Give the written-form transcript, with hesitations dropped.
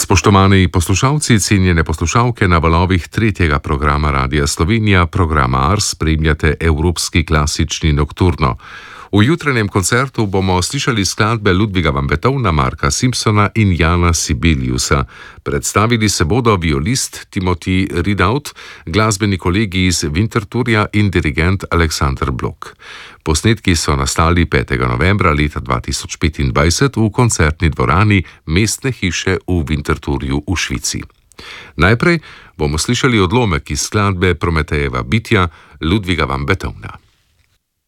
Spoštovani poslušalci, cenjene poslušalke, na valovih tretjega programa Radia Slovenija, programa Ars, spremljate Evropski klasični nokturno. V jutranjem koncertu bomo slišali skladbe Ludviga van Beethovna, Marka Simpsona in Jana Sibeliusa. Predstavili se bodo violist Timothy Ridout, glasbeni kolegi iz Winterthurja in dirigent Alexander Blok. Posnetki so nastali 5. novembra leta 2025 v koncertni dvorani Mestne hiše v Winterthurju v Švici. Najprej bomo slišali odlomek iz skladbe Prometejeva bitja Ludviga van Beethovna.